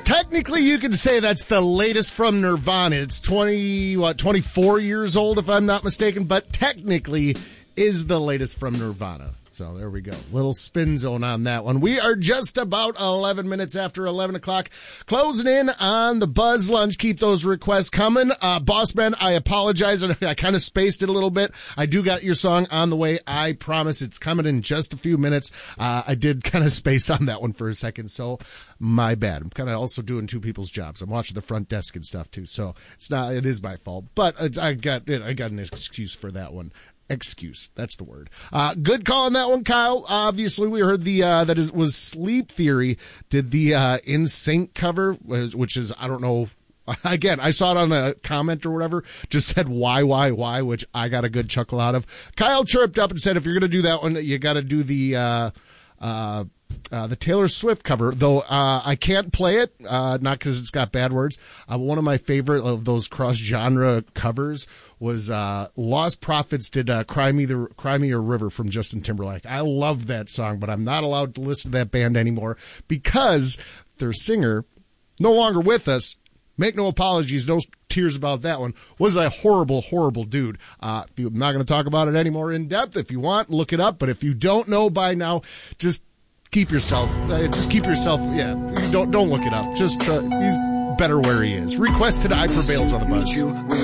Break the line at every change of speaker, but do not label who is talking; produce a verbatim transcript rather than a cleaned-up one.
Technically, you could say that's the latest from Nirvana. It's twenty, what, twenty-four years old, if I'm not mistaken, but technically is the latest from Nirvana. So there we go. Little spin zone on that one. We are just about eleven minutes after eleven o'clock. Closing in on the Buzz Lunch. Keep those requests coming. Uh, Boss Man, I apologize. I kind of spaced it a little bit. I do got your song on the way. I promise it's coming in just a few minutes. Uh, I did kind of space on that one for a second, so my bad. I'm kind of also doing two people's jobs. I'm watching the front desk and stuff too, so it's not. It is my fault, but I got I got an excuse for that one. Excuse. That's the word. Uh, good call on that one, Kyle. Obviously, we heard the, uh, that is, was Sleep Theory did the, uh, In Sync cover, which is, I don't know. Again, I saw it on a comment or whatever, just said why, why, why, which I got a good chuckle out of. Kyle chirped up and said, if you're going to do that one, you got to do the, uh, uh, Uh, the Taylor Swift cover, though uh, I can't play it, uh, not because it's got bad words. Uh, one of my favorite of those cross-genre covers was uh, Lost Prophets did uh, Cry Me the Cry Me a River from Justin Timberlake. I love that song, but I'm not allowed to listen to that band anymore because their singer, no longer with us, make no apologies, no tears about that one, was a horrible, horrible dude. Uh, I'm not going to talk about it anymore in depth. If you want, look it up, but if you don't know by now, just keep yourself, uh, just keep yourself, yeah, don't don't look it up. Just, uh, he's better where he is. Requested I Prevails on the Buzz.